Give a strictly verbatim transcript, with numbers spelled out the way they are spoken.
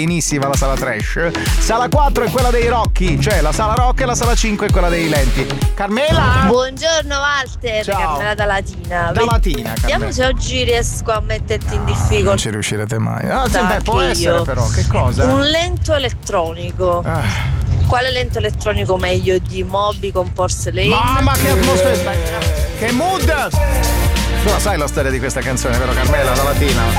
Benissima la sala trash. Sala quattro è quella dei Rocchi, cioè la sala rock e la sala cinque è quella dei lenti. Carmela! Buongiorno Walter, Ciao. Carmela da Latina. Da Latina, Carmela. Vediamo se oggi riesco a metterti in difficoltà. Non ci riuscirete mai. Ah, sì, Dai, beh, può io. essere però, che cosa? Un lento elettronico. Ah. Quale lento elettronico meglio di Moby con Porcelain? Mamma che atmosfera! Che mood! Tu la sai la storia di questa canzone, vero Carmela, da Latina?